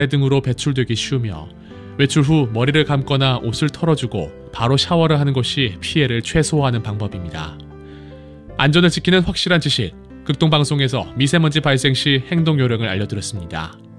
등으로 배출되기 쉬우며 외출 후 머리를 감거나 옷을 털어주고 바로 샤워를 하는 것이 피해를 최소화하는 방법입니다. 안전을 지키는 확실한 지식, 극동방송에서 미세먼지 발생 시 행동 요령을 알려드렸습니다.